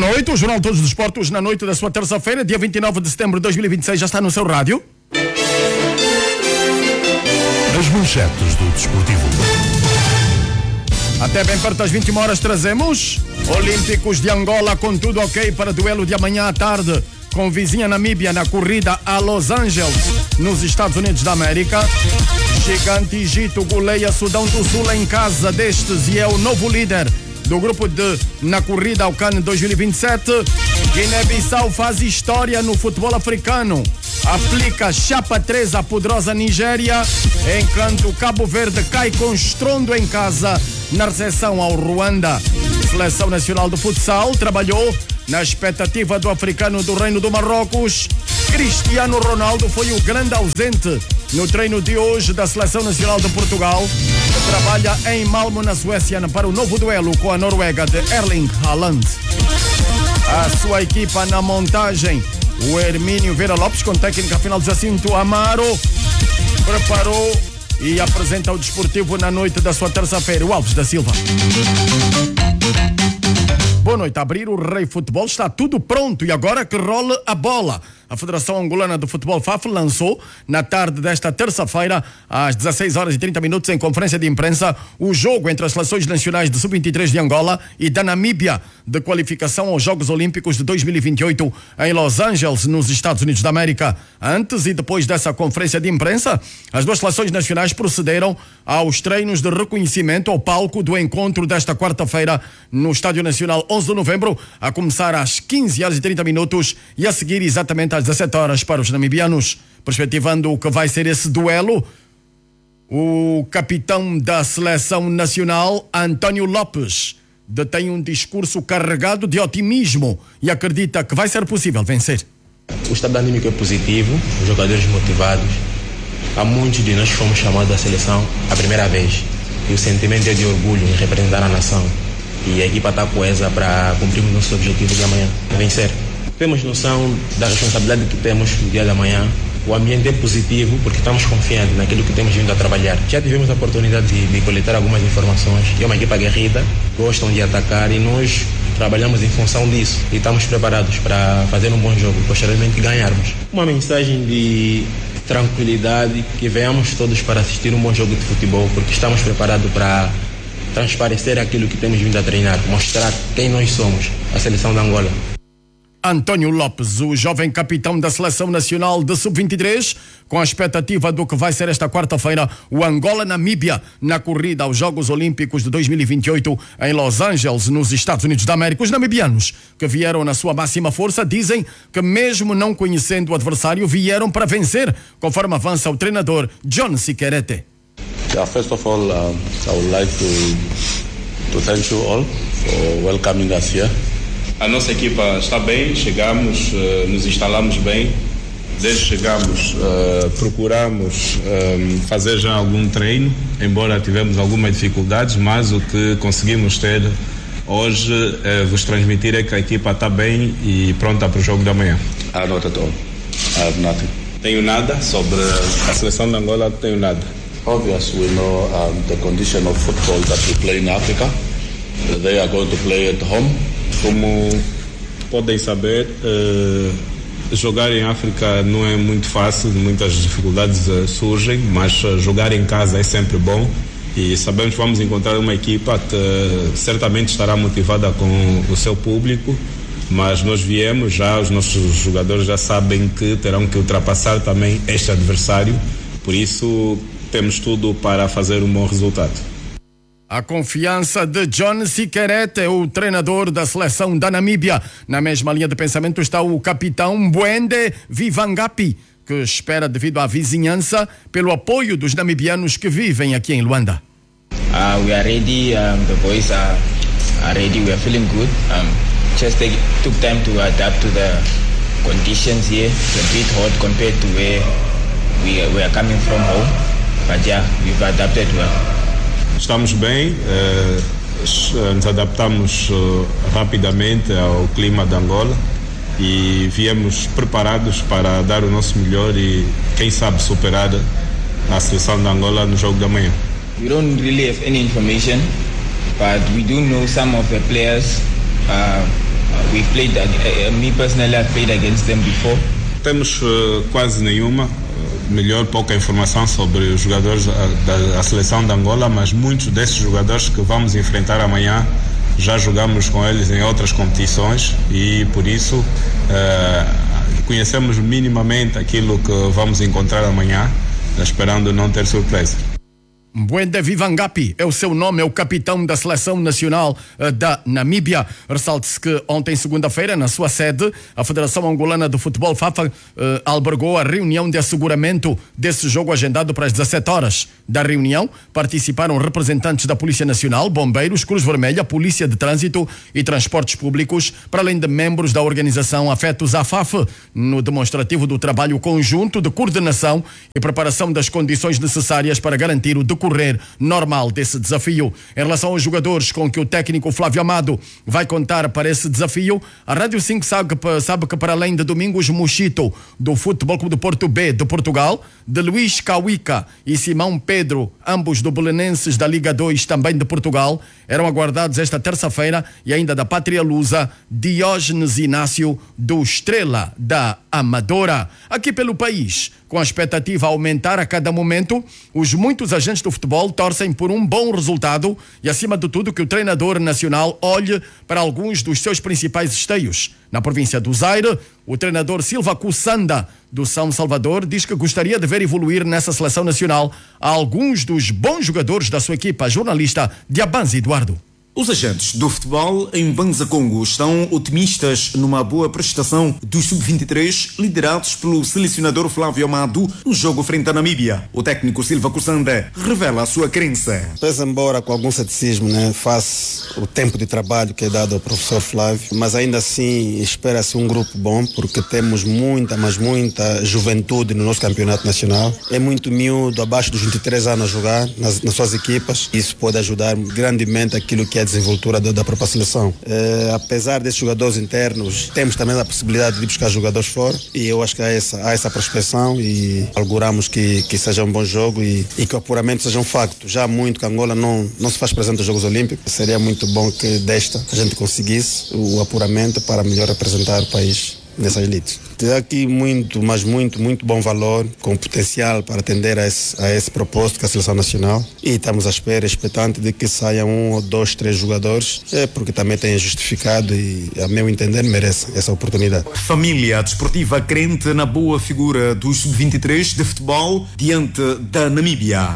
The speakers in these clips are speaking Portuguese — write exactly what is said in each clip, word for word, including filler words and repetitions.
noite, o Jornal Todos os Desportos na noite da sua terça-feira, dia vinte e nove de setembro de dois mil e vinte e seis, já está no seu rádio. As manchetes do Desportivo. Até bem perto das vinte e uma horas trazemos Olímpicos de Angola com tudo ok para duelo de amanhã à tarde com vizinha Namíbia na corrida a Los Angeles, nos Estados Unidos da América. Gigante Egito goleia Sudão do Sul em casa destes e é o novo líder do grupo de na corrida ao CAN dois mil e vinte e sete. Guiné-Bissau faz história no futebol africano. Aplica chapa três à poderosa Nigéria, enquanto Cabo Verde cai com estrondo em casa na recepção ao Ruanda. Seleção Nacional de Futsal trabalhou na expectativa do africano do Reino do Marrocos. Cristiano Ronaldo foi o grande ausente no treino de hoje da Seleção Nacional de Portugal, que trabalha em Malmö, na Suécia, para o novo duelo com a Noruega de Erling Haaland. A sua equipa na montagem, o Hermínio Vera Lopes, com técnica final de Jacinto Amaro, preparou e apresenta o Desportivo na noite da sua terça-feira. O Alves da Silva. Boa noite. A abrir o Rei Futebol, está tudo pronto e agora que role a bola. A Federação Angolana de Futebol, F A F, lançou na tarde desta terça-feira, às dezasseis horas e trinta minutos, em conferência de imprensa, o jogo entre as seleções nacionais de sub vinte e três de Angola e da Namíbia, de qualificação aos Jogos Olímpicos de dois mil e vinte e oito em Los Angeles, nos Estados Unidos da América. Antes e depois dessa conferência de imprensa, as duas seleções nacionais procederam aos treinos de reconhecimento ao palco do encontro desta quarta-feira no Estádio Nacional onze de novembro, a começar às quinze horas e trinta minutos e a seguir exatamente às dezessete horas para os namibianos. Perspectivando o que vai ser esse duelo, o capitão da seleção nacional, António Lopes, detém um discurso carregado de otimismo e acredita que vai ser possível vencer. O estado anímico é positivo, os jogadores motivados. Há muitos de nós que fomos chamados à seleção a primeira vez e o sentimento é de orgulho em representar a nação. E a equipa está coesa para cumprirmos nosso objetivo de amanhã, vencer. Temos noção da responsabilidade que temos no dia de amanhã. O ambiente é positivo porque estamos confiantes naquilo que temos vindo a trabalhar. Já tivemos a oportunidade de, de coletar algumas informações. É uma equipa aguerrida, gostam de atacar e nós trabalhamos em função disso. E estamos preparados para fazer um bom jogo, posteriormente ganharmos. Uma mensagem de tranquilidade, que venhamos todos para assistir um bom jogo de futebol, porque estamos preparados para transparecer aquilo que temos vindo a treinar, mostrar quem nós somos, a seleção de Angola. António Lopes, o jovem capitão da Seleção Nacional de sub vinte e três, com a expectativa do que vai ser esta quarta-feira o Angola-Namíbia na corrida aos Jogos Olímpicos de dois mil e vinte e oito em Los Angeles, nos Estados Unidos da América. Os namibianos, que vieram na sua máxima força, dizem que mesmo não conhecendo o adversário, vieram para vencer, conforme avança o treinador John Sikerete. Yeah, first of all, um, I would like to to thank you all for welcoming us here. A nossa equipa está bem, chegamos, uh, nos instalamos bem. Desde que chegamos, uh, procuramos um, fazer já algum treino, embora tivemos algumas dificuldades, mas o que conseguimos ter hoje, uh, vos transmitir é que a equipa está bem e pronta para o jogo da manhã. Uh, not at all. I have nothing. Tenho nada sobre a seleção de Angola, tenho nada. Obviously, we know um, the condition of football that we play in Africa. Uh, they are going to play at home. Como podem saber, uh, jogar em África não é muito fácil, muitas dificuldades uh, surgem, mas uh, jogar em casa é sempre bom e sabemos que vamos encontrar uma equipa que uh, certamente estará motivada com o seu público, mas nós viemos já, os nossos jogadores já sabem que terão que ultrapassar também este adversário, por isso temos tudo para fazer um bom resultado. A confiança de John Sikerete, o treinador da seleção da Namíbia. Na mesma linha de pensamento está o capitão Bwende Vivangapi, que espera, devido à vizinhança, pelo apoio dos namibianos que vivem aqui em Luanda. Uh, we are ready, um, the boys are, are ready, we are feeling good. Um, just take, took time to adapt to the conditions here. It's a bit hot compared to where we, we are coming from home, but yeah, we've adapted well. Estamos bem, eh, nos adaptamos uh, rapidamente ao clima de Angola e viemos preparados para dar o nosso melhor e, quem sabe, superar a seleção de Angola no jogo da manhã. We don't really have any information, but we do know some of the players uh, we played, uh, me personally, I played against them before. Temos uh, quase nenhuma, melhor pouca informação sobre os jogadores da, da, da seleção de Angola, mas muitos desses jogadores que vamos enfrentar amanhã já jogamos com eles em outras competições e por isso uh, conhecemos minimamente aquilo que vamos encontrar amanhã, esperando não ter surpresa. Mwende Vivangapi é o seu nome, é o capitão da seleção nacional uh, da Namíbia. Ressalte-se que ontem, segunda-feira, na sua sede, a Federação Angolana de Futebol, FAFA, uh, albergou a reunião de asseguramento desse jogo agendado para as dezassete horas. Da reunião participaram representantes da Polícia Nacional, Bombeiros, Cruz Vermelha, Polícia de Trânsito e Transportes Públicos, para além de membros da organização Afetos AFAF, no demonstrativo do trabalho conjunto de coordenação e preparação das condições necessárias para garantir o decorrer normal desse desafio. Em relação aos jogadores com que o técnico Flávio Amado vai contar para esse desafio, a Rádio cinco sabe, sabe que para além de Domingos Mochito, do Futebol Clube do Porto B de Portugal, de Luís Cauica e Simão Pedro, ambos do Belenenses da Liga dois também de Portugal, eram aguardados esta terça-feira, e ainda da Pátria Lusa, Diógenes Inácio, do Estrela da Amadora. Aqui pelo país, com a expectativa a aumentar a cada momento, os muitos agentes do futebol torcem por um bom resultado e, acima de tudo, que o treinador nacional olhe para alguns dos seus principais esteios. Na província do Zaire, o treinador Silva Kussanda, do São Salvador, diz que gostaria de ver evoluir nessa seleção nacional alguns dos bons jogadores da sua equipa. Jornalista Diabanzi Eduardo. Os agentes do futebol em Banza Congo estão otimistas numa boa prestação dos sub vinte e três, liderados pelo selecionador Flávio Amado no jogo frente à Namíbia. O técnico Silva Kussanda revela a sua crença. Pesa embora com algum ceticismo, né, face o tempo de trabalho que é dado ao professor Flávio, mas ainda assim espera-se um grupo bom, porque temos muita, mas muita juventude no nosso campeonato nacional. É muito miúdo, abaixo dos vinte e três anos a jogar nas, nas suas equipas. Isso pode ajudar grandemente aquilo que é a desenvoltura da, da própria seleção. É, apesar desses jogadores internos, temos também a possibilidade de buscar jogadores fora, e eu acho que há essa, há essa prospecção e auguramos que, que seja um bom jogo e, e que o apuramento seja um facto. Já há muito que Angola não, não se faz presente aos Jogos Olímpicos. Seria muito bom que desta a gente conseguisse o apuramento para melhor representar o país nessa elite. Tem aqui muito, mas muito, muito bom valor, com potencial para atender a esse, a esse propósito que é a Seleção Nacional, e estamos à espera, expectante de que saiam um ou dois, três jogadores, é, porque também tem justificado e, a meu entender, merece essa oportunidade. Família desportiva crente na boa figura dos sub vinte e três de futebol diante da Namíbia.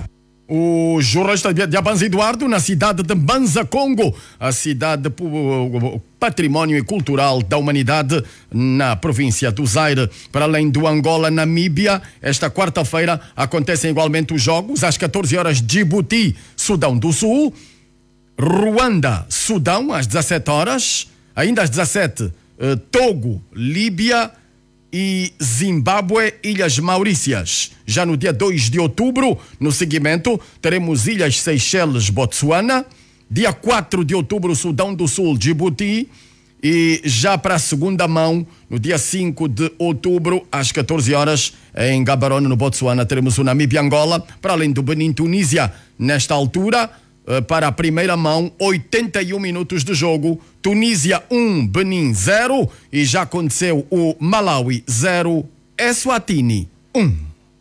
O jornalista de Abanza Eduardo, na cidade de Banza Congo, a cidade património e cultural da humanidade na província do Zaire. Para além do Angola, Namíbia, esta quarta-feira acontecem igualmente os jogos às catorze horas, Djibouti, Sudão do Sul, Ruanda, Sudão, às dezassete horas, ainda às dezassete, eh, Togo, Líbia e Zimbábue, Ilhas Maurícias. Já no dia dois de outubro, no seguimento, teremos Ilhas Seychelles, Botsuana. Dia quatro de outubro, Sudão do Sul, Djibouti. E já para a segunda mão, no dia cinco de outubro, às catorze horas, em Gaborone, no Botsuana, teremos o Namíbia, Angola. Para além do Benin, Tunísia, nesta altura, para a primeira mão, oitenta e um minutos de jogo. Tunísia um, Benin zero, e já aconteceu o Malawi zero, Eswatini um.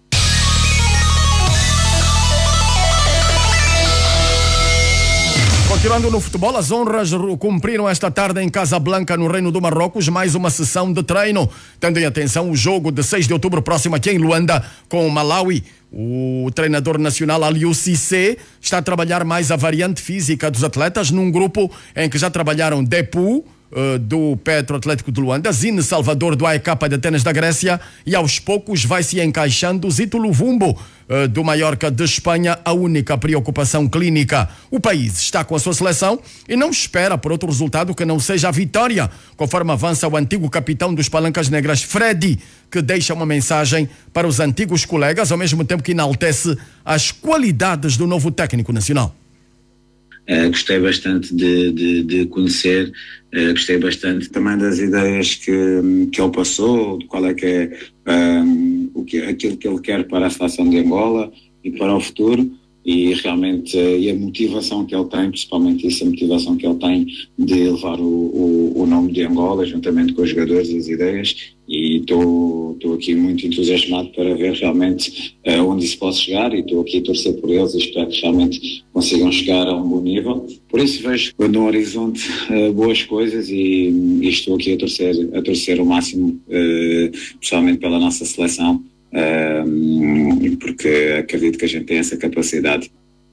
Continuando no futebol, as honras cumpriram esta tarde em Casablanca, no Reino do Marrocos, mais uma sessão de treino, tendo em atenção o jogo de seis de outubro próximo aqui em Luanda com o Malawi. O treinador nacional Aliou Cissé está a trabalhar mais a variante física dos atletas num grupo em que já trabalharam Depu, uh, do Petro Atlético de Luanda, Zine Salvador, do A E K de Atenas da Grécia, e aos poucos vai se encaixando Zito Luvumbo, uh, do Mallorca de Espanha, a única preocupação clínica. O país está com a sua seleção e não espera por outro resultado que não seja a vitória, conforme avança o antigo capitão dos Palancas Negras, Freddy, que deixa uma mensagem para os antigos colegas, ao mesmo tempo que enaltece as qualidades do novo técnico nacional. Uh, gostei bastante de, de, de conhecer, uh, gostei bastante também das ideias que, que ele passou, de qual é que é um, o que, aquilo que ele quer para a seleção de Angola e para o futuro. e realmente e a motivação que ele tem, principalmente isso, a motivação que ele tem de levar o, o, o nome de Angola juntamente com os jogadores e as ideias, e estou aqui muito entusiasmado para ver realmente uh, onde isso pode chegar, e estou aqui a torcer por eles e espero que realmente consigam chegar a um bom nível. Por isso vejo no horizonte uh, boas coisas e, e estou aqui a torcer, a torcer o máximo, uh, principalmente pela nossa seleção, uh, porque acredito que a gente tem essa capacidade.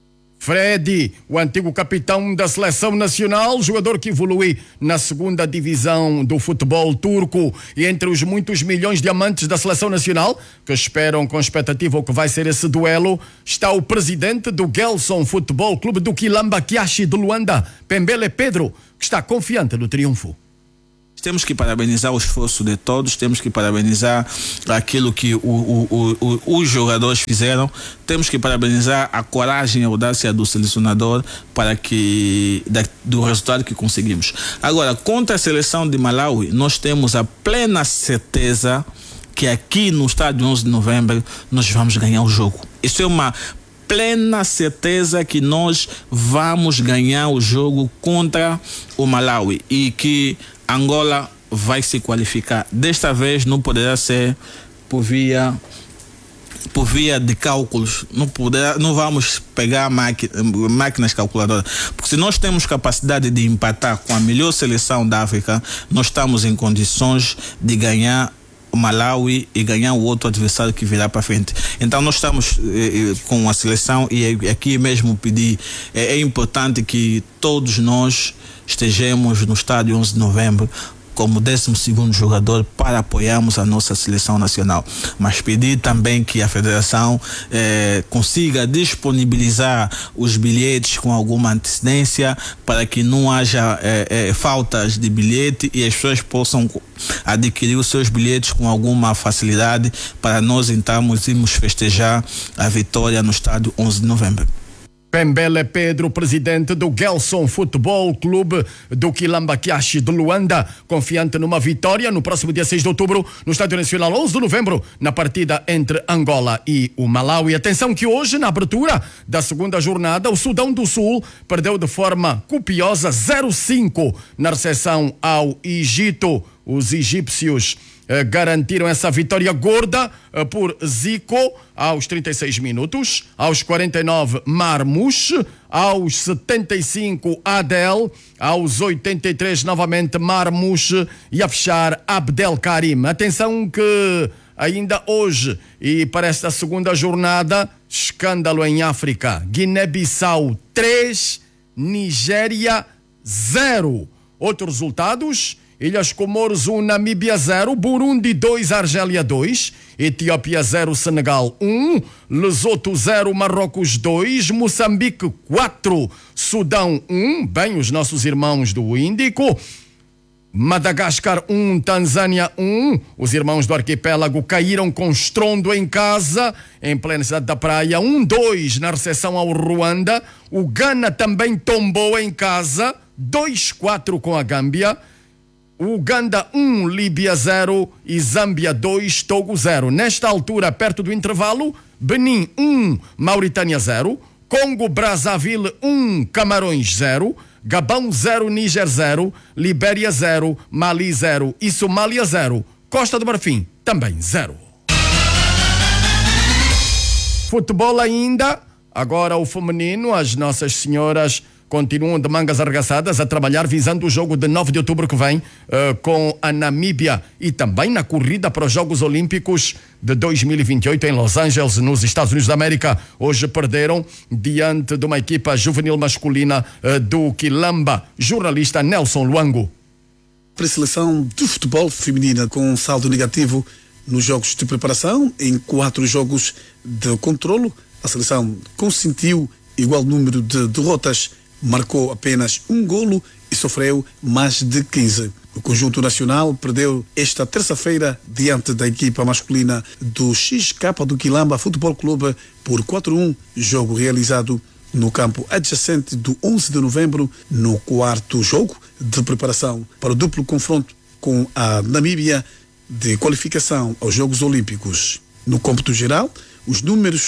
Freddy, o antigo capitão da seleção nacional, jogador que evolui na segunda divisão do futebol turco, e entre os muitos milhões de amantes da seleção nacional que esperam com expectativa o que vai ser esse duelo, está o presidente do Gelson Futebol Clube do Quilamba Kiashi de Luanda, Pembele Pedro, que está confiante no triunfo. Temos que parabenizar o esforço de todos, temos que parabenizar aquilo que o, o, o, o, os jogadores fizeram, temos que parabenizar a coragem e a audácia do selecionador para que, da, do resultado que conseguimos. Agora, contra a seleção de Malawi, nós temos a plena certeza que aqui no estádio onze de novembro nós vamos ganhar o jogo. Isso é uma plena certeza que nós vamos ganhar o jogo contra o Malawi e que Angola vai se qualificar. Desta vez não poderá ser por via, por via de cálculos. Não, poderá, não vamos pegar máquina, máquinas calculadoras. Porque se nós temos capacidade de empatar com a melhor seleção da África, nós estamos em condições de ganhar o Malawi e ganhar o outro adversário que virá para frente. Então nós estamos eh, com a seleção e aqui mesmo pedir, é, é importante que todos nós estejamos no estádio onze de novembro como décimo segundo jogador para apoiarmos a nossa seleção nacional. Mas pedir também que a federação eh, consiga disponibilizar os bilhetes com alguma antecedência para que não haja eh, eh, faltas de bilhete e as pessoas possam adquirir os seus bilhetes com alguma facilidade para nós entrarmos e irmos festejar a vitória no estádio onze de novembro. Pembele Pedro, presidente do Gelson Futebol Clube do Quilamba Kiashi de Luanda, confiante numa vitória no próximo dia seis de outubro no Estádio Nacional onze de novembro, na partida entre Angola e o Malawi. Atenção que hoje, na abertura da segunda jornada, o Sudão do Sul perdeu de forma copiosa zero a cinco na recepção ao Egito. Os egípcios eh, garantiram essa vitória gorda eh, por Zico aos trinta e seis minutos, aos quarenta e nove Marmoush, aos setenta e cinco Adel, aos oitenta e três novamente Marmoush e a fechar Abdelkarim. Atenção que ainda hoje e para esta segunda jornada, escândalo em África. Guiné-Bissau três, Nigéria zero. Outros resultados: Ilhas Comoros um, Namíbia zero, Burundi dois, Argélia dois, Etiópia zero, Senegal um, Lesoto zero, Marrocos dois, Moçambique quatro, Sudão um, bem, os nossos irmãos do Índico, Madagascar um, Tanzânia um, os irmãos do arquipélago caíram com estrondo em casa, em plena cidade da praia, um dois na recepção ao Ruanda, o Ghana também tombou em casa, dois quatro com a Gâmbia, Uganda um, Líbia zero e Zâmbia dois, Togo zero. Nesta altura, perto do intervalo, Benin um, Mauritânia zero, Congo Brazzaville um, Camarões zero, Gabão zero, Níger zero, Libéria zero, Mali zero e Somália zero. Costa do Marfim também zero. Futebol ainda, agora o feminino, as nossas senhoras continuam de mangas arregaçadas a trabalhar visando o jogo de nove de outubro que vem uh, com a Namíbia e também na corrida para os Jogos Olímpicos de dois mil e vinte e oito em Los Angeles, nos Estados Unidos da América. Hoje perderam diante de uma equipa juvenil masculina uh, do Quilamba. Jornalista Nelson Luango. Pré-seleção de futebol feminina com um saldo negativo nos jogos de preparação, em quatro jogos de controlo. A seleção consentiu igual número de derrotas, marcou apenas um golo e sofreu mais de quinze. O conjunto nacional perdeu esta terça-feira diante da equipa masculina do X K do Quilamba Futebol Clube por quatro a um, jogo realizado no campo adjacente do onze de novembro, no quarto jogo de preparação para o duplo confronto com a Namíbia de qualificação aos Jogos Olímpicos. No cômputo geral, os números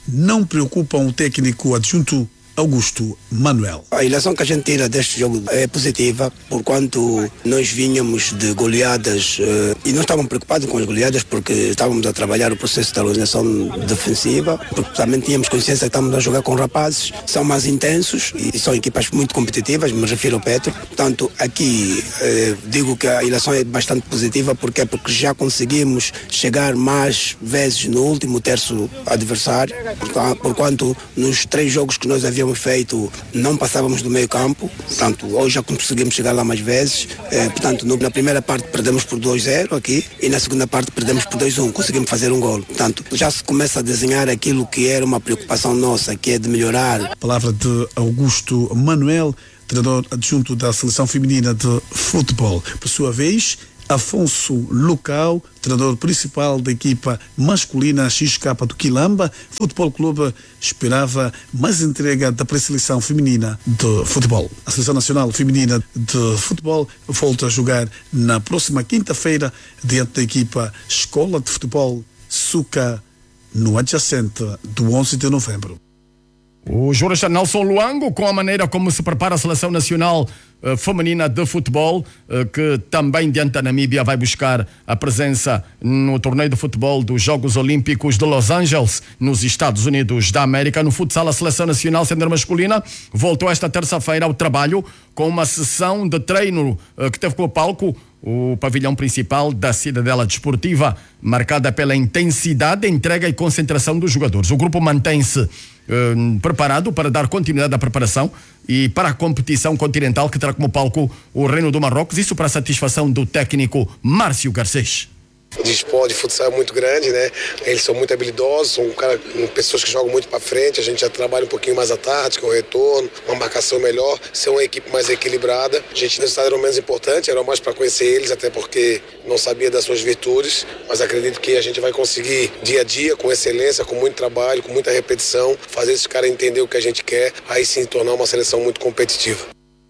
não preocupam o técnico adjunto Augusto Manuel. A eleição que a gente tira deste jogo é positiva, porquanto nós vínhamos de goleadas uh, e não estávamos preocupados com as goleadas porque estávamos a trabalhar o processo da organização defensiva, porque também tínhamos consciência que estávamos a jogar com rapazes, são mais intensos e são equipas muito competitivas, me refiro ao Petro. Portanto, aqui uh, digo que a eleição é bastante positiva, porque porque já conseguimos chegar mais vezes no último terço adversário, porquanto nos três jogos que nós havíamos feito, não passávamos do meio campo, portanto, hoje já conseguimos chegar lá mais vezes, eh, portanto, no, na primeira parte perdemos por dois a zero aqui e na segunda parte perdemos por dois a um, conseguimos fazer um gol, portanto, já se começa a desenhar aquilo que era uma preocupação nossa, que é de melhorar. Palavra de Augusto Manuel, treinador adjunto da Seleção Feminina de Futebol. Por sua vez, Afonso Lucao, treinador principal da equipa masculina X K do Quilamba Futebol Clube, esperava mais entrega da pré-seleção feminina de futebol. A Seleção Nacional Feminina de Futebol volta a jogar na próxima quinta-feira diante da equipa Escola de Futebol Suca, no adjacente do onze de novembro. O jurista Nelson Luango, com a maneira como se prepara a Seleção Nacional uh, Feminina de Futebol, uh, que também diante da Namíbia vai buscar a presença no torneio de futebol dos Jogos Olímpicos de Los Angeles, nos Estados Unidos da América. No futsal, a Seleção Nacional Sênior Masculina voltou esta terça-feira ao trabalho com uma sessão de treino uh, que teve como palco o pavilhão principal da Cidadela Desportiva, marcada pela intensidade, entrega e concentração dos jogadores. O grupo mantém-se eh, preparado para dar continuidade à preparação e para a competição continental que terá como palco o Reino do Marrocos, isso para a satisfação do técnico Márcio Garcês. De esporte, de futsal é muito grande, né? Eles são muito habilidosos, são cara, pessoas que jogam muito para frente. A gente já trabalha um pouquinho mais a tática, o retorno, uma marcação melhor, ser uma equipe mais equilibrada. A gente nesse estado era o menos importante, era mais para conhecer eles, até porque não sabia das suas virtudes, mas acredito que a gente vai conseguir dia a dia, com excelência, com muito trabalho, com muita repetição, fazer esses caras entender o que a gente quer, aí sim tornar uma seleção muito competitiva.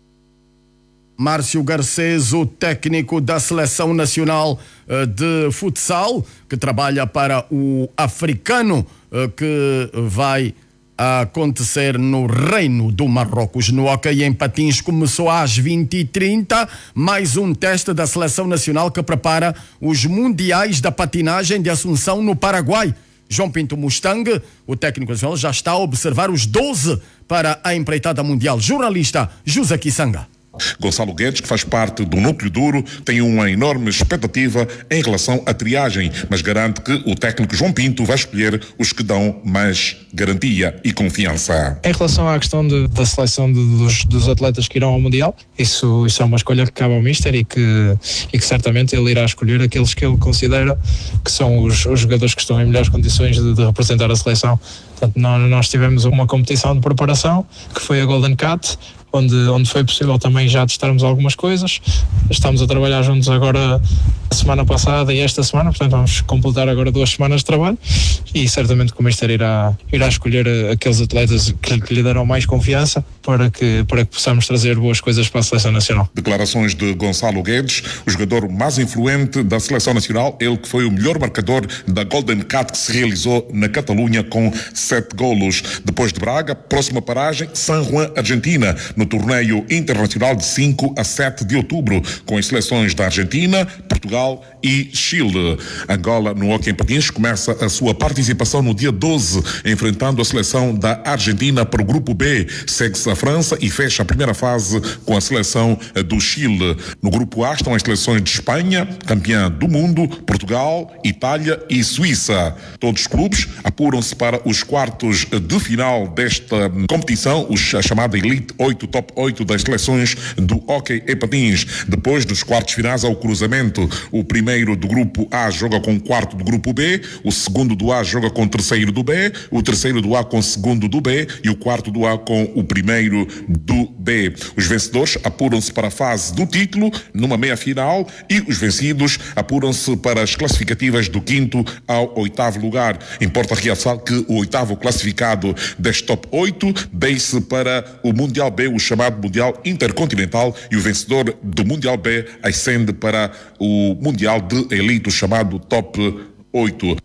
Márcio Garcês, o técnico da Seleção Nacional uh, de Futsal, que trabalha para o africano, uh, que vai acontecer no Reino do Marrocos. No hóquei em patins começou às vinte e trinta, mais um teste da Seleção Nacional que prepara os Mundiais da Patinagem de Assunção no Paraguai. João Pinto Mustang, o técnico nacional, já está a observar os doze para a empreitada mundial. Jornalista José Kisanga. Gonçalo Guedes, que faz parte do núcleo duro, tem uma enorme expectativa em relação à triagem, mas garante que o técnico João Pinto vai escolher os que dão mais garantia e confiança. Em relação à questão de, da seleção de, dos, dos atletas que irão ao Mundial, isso, isso é uma escolha que cabe ao Mister e que, e que certamente ele irá escolher aqueles que ele considera que são os, os jogadores que estão em melhores condições de, de representar a seleção. Portanto, nós, nós tivemos uma competição de preparação, que foi a Golden Cat, Onde, onde foi possível também já testarmos algumas coisas. Estamos a trabalhar juntos agora a semana passada e esta semana, portanto vamos completar agora duas semanas de trabalho e certamente que o Mister irá, irá escolher aqueles atletas que, que lhe darão mais confiança para que, para que possamos trazer boas coisas para a Seleção Nacional. Declarações de Gonçalo Guedes, o jogador mais influente da Seleção Nacional, ele que foi o melhor marcador da Golden Cat que se realizou na Catalunha com sete golos. Depois de Braga, próxima paragem, San Juan, Argentina, no torneio internacional de cinco a sete de outubro, com as seleções da Argentina, Portugal e Chile. Angola, no hóquei em patins, começa a sua participação no dia doze, enfrentando a seleção da Argentina para o grupo B. Segue-se a França e fecha a primeira fase com a seleção do Chile. No grupo A estão as seleções de Espanha, campeã do mundo, Portugal, Itália e Suíça. Todos os clubes apuram-se para os quartos de final desta competição, a chamada Elite oito, top oito das seleções do hóquei em patins. Depois dos quartos finais ao cruzamento, o primeiro do grupo A joga com o quarto do grupo B, o segundo do A joga com o terceiro do B, o terceiro do A com o segundo do B e o quarto do A com o primeiro do B. Os vencedores apuram-se para a fase do título numa meia-final e os vencidos apuram-se para as classificativas do quinto ao oitavo lugar. Importa realçar que o oitavo classificado deste top oito deixe para o Mundial B, o chamado Mundial Intercontinental, e o vencedor do Mundial B ascende para o Mundial de Elite, o chamado top oito.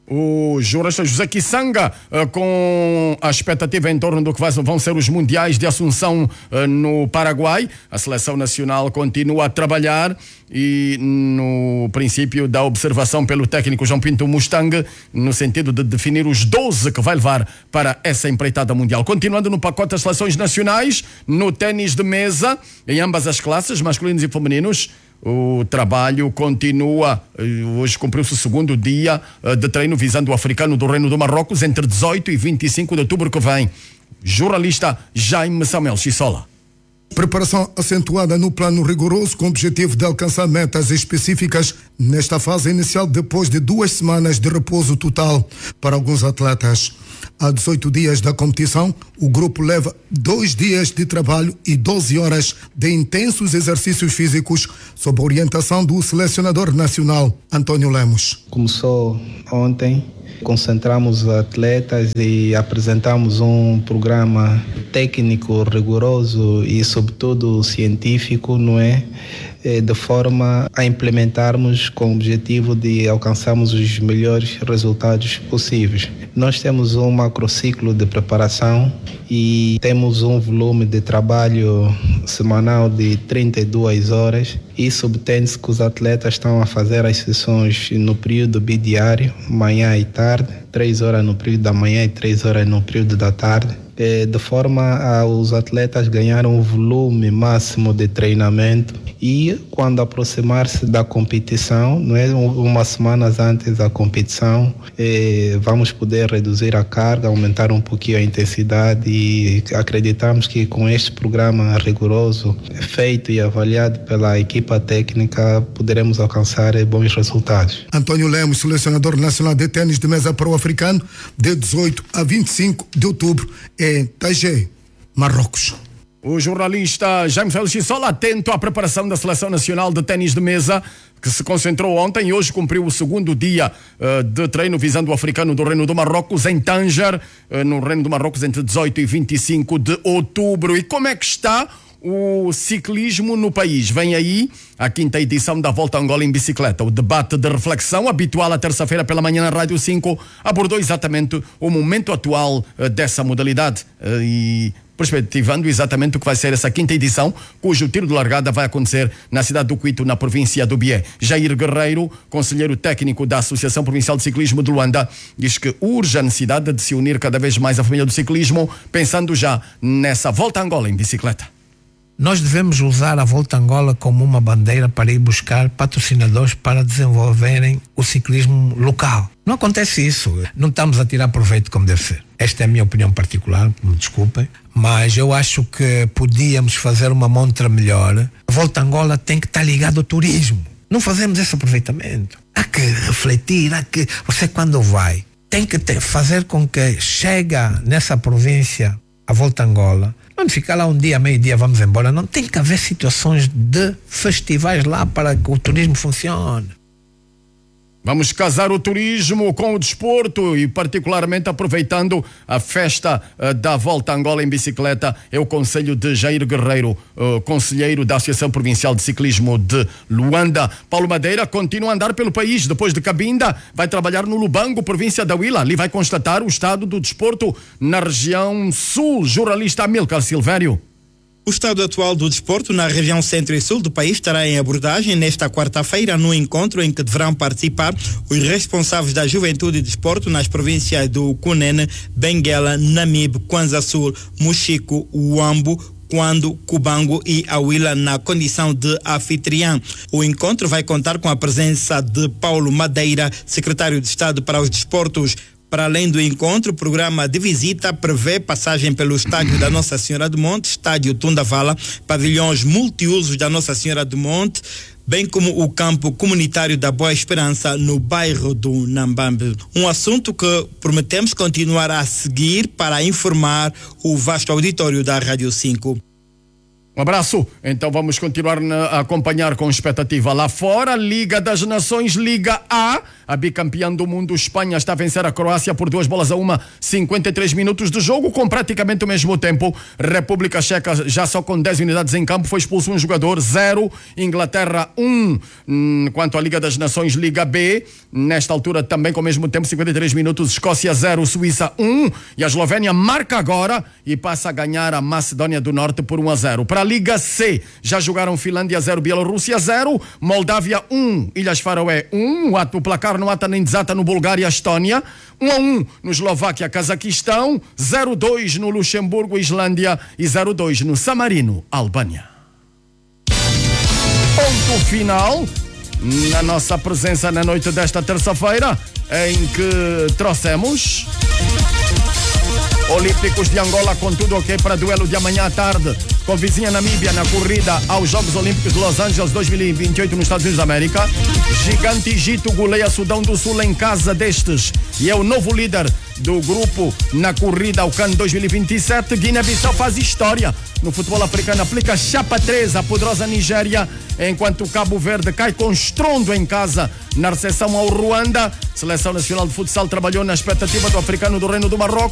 O jurista José Kisanga, com a expectativa em torno do que vão ser os mundiais de Assunção no Paraguai. A seleção nacional continua a trabalhar e no princípio da observação pelo técnico João Pinto Mustang, no sentido de definir os doze que vai levar para essa empreitada mundial. Continuando no pacote das seleções nacionais, no ténis de mesa, em ambas as classes, masculinos e femininos, o trabalho continua. Hoje cumpriu-se o segundo dia de treino visando o africano do Reino do Marrocos entre dezoito e vinte e cinco de outubro que vem. Jornalista Jaime Samuel Chissola. Preparação acentuada no plano rigoroso com o objetivo de alcançar metas específicas nesta fase inicial depois de duas semanas de repouso total para alguns atletas. Há dezoito dias da competição, o grupo leva dois dias de trabalho e doze horas de intensos exercícios físicos sob a orientação do selecionador nacional, António Lemos. Começou ontem, concentramos atletas e apresentamos um programa técnico rigoroso e sobretudo científico, não é? De forma a implementarmos com o objetivo de alcançarmos os melhores resultados possíveis. Nós temos um macrociclo de preparação e temos um volume de trabalho semanal de trinta e duas horas. Isso obtém-se que os atletas estão a fazer as sessões no período bidiário, manhã e tarde, três horas no período da manhã e três horas no período da tarde, de forma a os atletas ganharem um volume máximo de treinamento e quando aproximar-se da competição, não é, umas semanas antes da competição, eh, vamos poder reduzir a carga, aumentar um pouquinho a intensidade e acreditamos que com este programa rigoroso feito e avaliado pela equipa técnica poderemos alcançar bons resultados. António Lemos, selecionador nacional de ténis de mesa para o africano, de dezoito a vinte e cinco de outubro em Tanger, Marrocos. O jornalista Jaime Félix Sola, atento à preparação da Seleção Nacional de Ténis de Mesa, que se concentrou ontem e hoje cumpriu o segundo dia uh, de treino visando o africano do Reino do Marrocos em Tanger, uh, no Reino do Marrocos, entre dezoito e vinte e cinco de outubro. E como é que está o ciclismo no país? Vem aí a quinta edição da Volta a Angola em bicicleta. O debate de reflexão, habitual à terça-feira pela manhã na Rádio cinco, abordou exatamente o momento atual uh, dessa modalidade uh, e perspectivando exatamente o que vai ser essa quinta edição, cujo tiro de largada vai acontecer na cidade do Cuito, na província do Bié. Jair Guerreiro, conselheiro técnico da Associação Provincial de Ciclismo de Luanda, diz que urge a necessidade de se unir cada vez mais à família do ciclismo, pensando já nessa Volta a Angola em bicicleta. Nós devemos usar a Volta a Angola como uma bandeira para ir buscar patrocinadores para desenvolverem o ciclismo local. Não acontece isso. Não estamos a tirar proveito como deve ser. Esta é a minha opinião particular, me desculpem, mas eu acho que podíamos fazer uma montra melhor. A Volta a Angola tem que estar ligada ao turismo. Não fazemos esse aproveitamento. Há que refletir, há que... Você quando vai, tem que ter, fazer com que chega nessa província a Volta a Angola. Vamos ficar lá um dia, meio-dia, vamos embora. Não tem que haver situações de festivais lá para que o turismo funcione. Vamos casar o turismo com o desporto e particularmente aproveitando a festa uh, da Volta a Angola em bicicleta. É o conselho de Jair Guerreiro, uh, conselheiro da Associação Provincial de Ciclismo de Luanda. Paulo Madeira continua a andar pelo país. Depois de Cabinda, vai trabalhar no Lubango, província da Huila. Ali vai constatar o estado do desporto na região sul. Jornalista Amilcar Silvério. O estado atual do desporto na região centro e sul do país estará em abordagem nesta quarta-feira no encontro em que deverão participar os responsáveis da juventude e desporto nas províncias do Cunene, Benguela, Namibe, Kwanza Sul, Mochico, Uambo, Quando, Cubango e Huila na condição de anfitriã. O encontro vai contar com a presença de Paulo Madeira, secretário de Estado para os Desportos. Para além do encontro, o programa de visita prevê passagem pelo estádio da Nossa Senhora do Monte, estádio Tundavala, pavilhões multiusos da Nossa Senhora do Monte, bem como o campo comunitário da Boa Esperança no bairro do Nambambe. Um assunto que prometemos continuar a seguir para informar o vasto auditório da Rádio cinco. Um abraço. Então vamos continuar na, a acompanhar com expectativa. Lá fora, Liga das Nações, Liga A. A bicampeã do mundo, Espanha, está a vencer a Croácia por duas bolas a uma, cinquenta e três minutos de jogo, com praticamente o mesmo tempo. República Checa, já só com dez unidades em campo, foi expulso um jogador, zero. Inglaterra, um. Quanto à Liga das Nações, Liga B, nesta altura também com o mesmo tempo, cinquenta e três minutos. Escócia, zero. Suíça, um. E a Eslovénia marca agora e passa a ganhar a Macedónia do Norte por um a zero. Para a Liga C, já jogaram Finlândia, zero. Bielorrússia, zero. Moldávia, um. Ilhas Faroé, um. O placar não ata nem desata no Bulgária, Estónia, um a um no Eslováquia, Cazaquistão, zero a dois no Luxemburgo, Islândia e zero a dois no San Marino, Albânia. Ponto final na nossa presença na noite desta terça-feira, em que trouxemos Olímpicos de Angola com tudo ok para duelo de amanhã à tarde com vizinha Namíbia na corrida aos Jogos Olímpicos de Los Angeles dois mil e vinte e oito nos Estados Unidos da América. Gigante Egito goleia Sudão do Sul em casa destes e é o novo líder do grupo na corrida ao CAN dois mil e vinte e sete. Guiné-Bissau faz história no futebol africano, aplica chapa três à poderosa Nigéria, enquanto Cabo Verde cai com estrondo em casa na recepção ao Ruanda. Seleção Nacional de Futsal trabalhou na expectativa do africano do Reino do Marrocos.